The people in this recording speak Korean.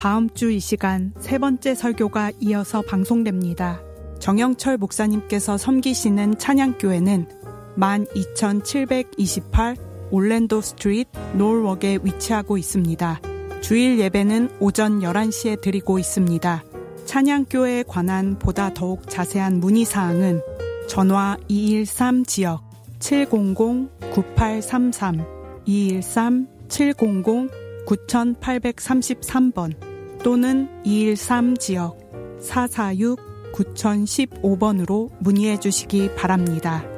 다음 주 이 시간 세 번째 설교가 이어서 방송됩니다. 정영철 목사님께서 섬기시는 찬양교회는 12728 올랜도 스트리트 노르웍에 위치하고 있습니다. 주일 예배는 오전 11시에 드리고 있습니다. 찬양교회에 관한 보다 더욱 자세한 문의사항은 전화 213지역 700-9833 213-700-9833번 또는 213지역 446-9015번으로 문의해 주시기 바랍니다.